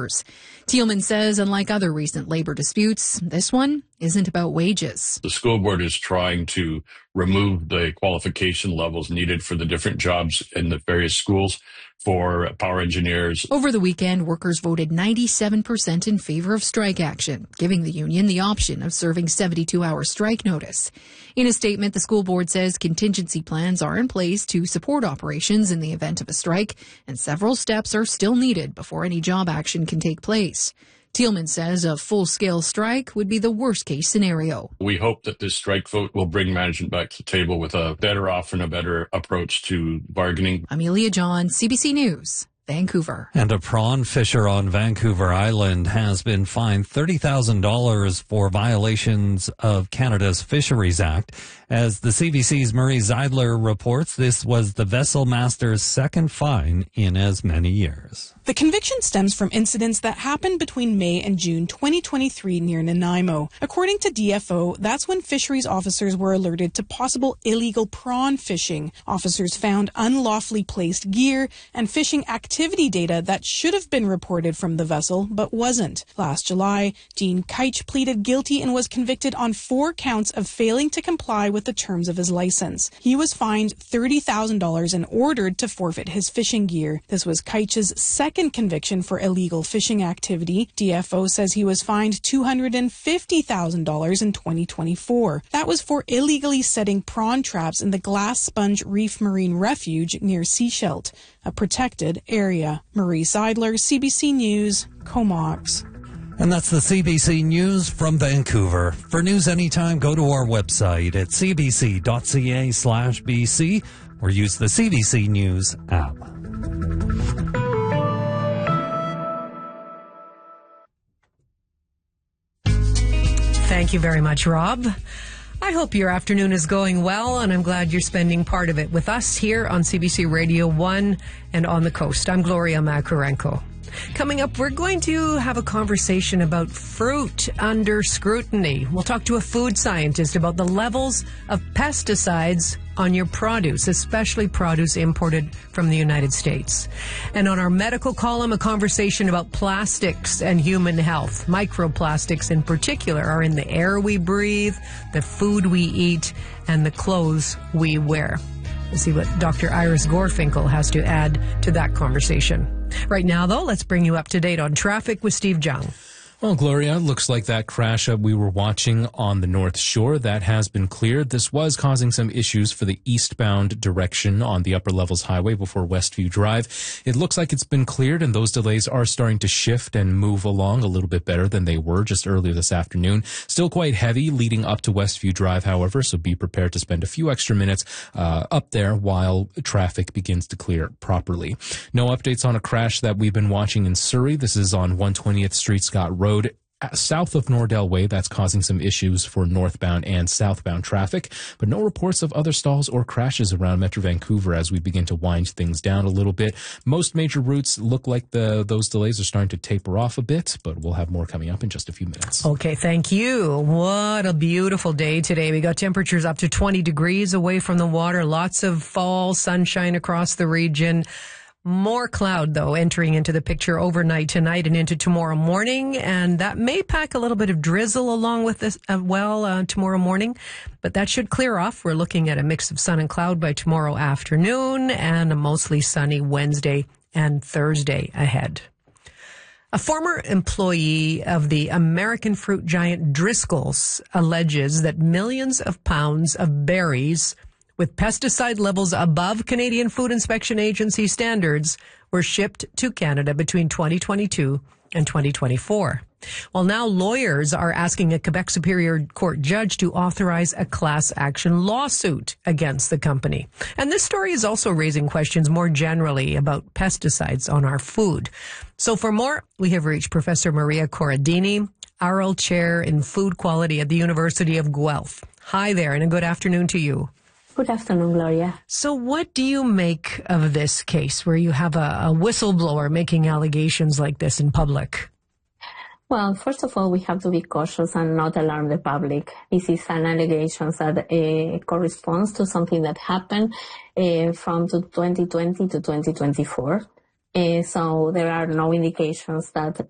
workers. Thielman says, unlike other recent labor disputes, this one isn't about wages. The school board is trying to remove the qualification levels needed for the different jobs in the various schools for power engineers. Over the weekend, workers voted 97% in favor of strike action, giving the union the option of serving 72-hour strike notice. In a statement, the school board says contingency plans are in place to support operations in the event of a strike, and several steps are still needed before any job action can take place. Thielman says a full-scale strike would be the worst-case scenario. We hope that this strike vote will bring management back to the table with a better offer and a better approach to bargaining. Amelia John, CBC News, Vancouver. And a prawn fisher on Vancouver Island has been fined $30,000 for violations of Canada's Fisheries Act. As the CBC's Murray Zeidler reports, this was the vessel master's second fine in as many years. The conviction stems from incidents that happened between May and June 2023 near Nanaimo. According to DFO, that's when fisheries officers were alerted to possible illegal prawn fishing. Officers found unlawfully placed gear and fishing activity data that should have been reported from the vessel, but wasn't. Last July, Dean Keitch pleaded guilty and was convicted on 4 counts of failing to comply with the terms of his license. He was fined $30,000 and ordered to forfeit his fishing gear. This was Keitch's second conviction for illegal fishing activity. DFO says he was fined $250,000 in 2024. That was for illegally setting prawn traps in the Glass Sponge Reef Marine Refuge near Seashelt, a protected area. Marie Zeidler, CBC News, Comox. And that's the CBC News from Vancouver. For news anytime, go to our website at cbc.ca/BC or use the CBC News app. Thank you very much, Rob. I hope your afternoon is going well, and I'm glad you're spending part of it with us here on CBC Radio 1 and on the coast. I'm Gloria Makarenko. Coming up, we're going to have a conversation about fruit under scrutiny. We'll talk to a food scientist about the levels of pesticides on your produce, especially produce imported from the United States. And on our medical column, a conversation about plastics and human health. Microplastics in particular are in the air we breathe, the food we eat, and the clothes we wear. We'll see what Dr. Iris Gorfinkel has to add to that conversation. Right now, though, let's bring you up to date on traffic with Steve Jung. Well, Gloria, looks like that crash we were watching on the North Shore, that has been cleared. This was causing some issues for the eastbound direction on the Upper Levels Highway before Westview Drive. It looks like it's been cleared, and those delays are starting to shift and move along a little bit better than they were just earlier this afternoon. Still quite heavy leading up to Westview Drive, however, so be prepared to spend a few extra minutes up there while traffic begins to clear properly. No updates on a crash that we've been watching in Surrey. This is on 120th Street, Scott Road, south of Nordell Way. That's causing some issues for northbound and southbound traffic, but no reports of other stalls or crashes around Metro Vancouver as we begin to wind things down a little bit. Most major routes look like those delays are starting to taper off a bit, but we'll have more coming up in just a few minutes. Okay, thank you. What a beautiful day today. We got temperatures up to 20 degrees away from the water, lots of fall sunshine across the region. More cloud, though, entering into the picture overnight tonight and into tomorrow morning, and that may pack a little bit of drizzle along with this tomorrow morning, but that should clear off. We're looking at a mix of sun and cloud by tomorrow afternoon and a mostly sunny Wednesday and Thursday ahead. A former employee of the American fruit giant Driscoll's alleges that millions of pounds of berries with pesticide levels above Canadian Food Inspection Agency standards were shipped to Canada between 2022 and 2024. Well, now lawyers are asking a Quebec Superior Court judge to authorize a class action lawsuit against the company. And this story is also raising questions more generally about pesticides on our food. So for more, we have reached Professor Maria Corradini, Arrell Chair in Food Quality at the University of Guelph. Hi there, and a good afternoon to you. Good afternoon, Gloria. So what do you make of this case where you have a whistleblower making allegations like this in public? Well, first of all, we have to be cautious and not alarm the public. This is an allegation that corresponds to something that happened from 2020 to 2024. So there are no indications that